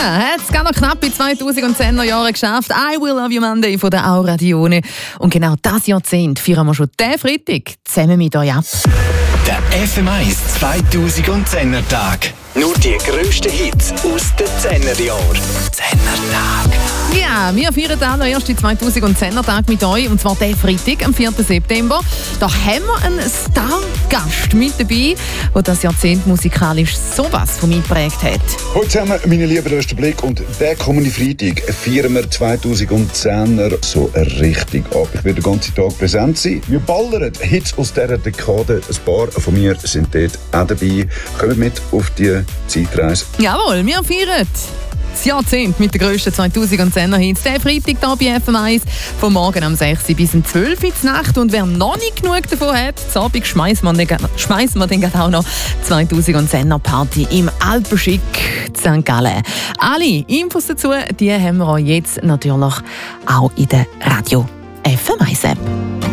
hat es noch knapp in 2010er Jahren geschafft. I Will Love You Monday von der Aura Dione. Und genau das Jahrzehnt feiern wir schon diesen Freitag zusammen mit euch ab. Der FM1 2010er Tag. Nur die grössten Hits aus den 10er Jahren. 10er Tag. Ja, wir feiern den allerersten 2010er Tag mit euch. Und zwar den Freitag, am 4. September. Da haben wir einen Stargast mit dabei, der das Jahrzehnt musikalisch sowas von mitgeprägt hat. Heute zusammen, meine lieben Rösterblick, und den kommenden Freitag feiern wir 2010er so richtig ab. Ich werde den ganzen Tag präsent sein. Wir ballern Hits aus dieser Dekade. Ein paar von mir sind dort auch dabei. Kommt mit auf die Zeitreise. Jawohl, wir feiern das Jahrzehnt mit den grössten 2010er Hits. Der Freitag hier bei FM1 von morgen am 6 bis um 12 Uhr in Nacht. Und wer noch nicht genug davon hat, zum Abend schmeißen wir dann auch noch 2010er Party im Alpenschick St. Gallen. Alle Infos dazu, die haben wir euch jetzt natürlich auch in der Radio FM1 App.